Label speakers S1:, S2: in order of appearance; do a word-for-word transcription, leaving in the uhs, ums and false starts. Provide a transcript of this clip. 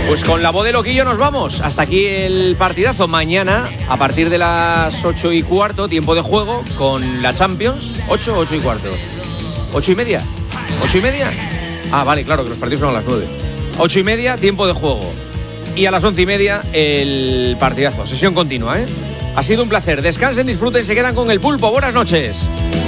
S1: Pues con la voz de Loquillo nos vamos. Hasta aquí el partidazo. Mañana, a partir de las ocho y cuarto, tiempo de juego con la Champions. ¿ocho o ocho y cuarto? ¿ocho y media? ¿ocho y media? Ah, vale, claro, que los partidos son a las nueve. ocho y media, tiempo de juego. Y a las once y media, el partidazo. Sesión continua, ¿eh? Ha sido un placer. Descansen, disfruten, se quedan con el Pulpo. Buenas noches.